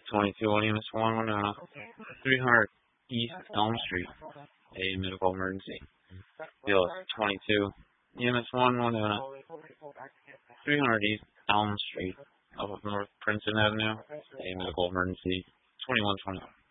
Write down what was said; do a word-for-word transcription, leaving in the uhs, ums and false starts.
twenty-two on E M S one, Winona. three hundred East Elm Street, a medical emergency. Bill twenty-two, E M S one, Winona. three hundred East Elm Street, off of North Princeton Avenue, a medical emergency. twenty-one twenty-one.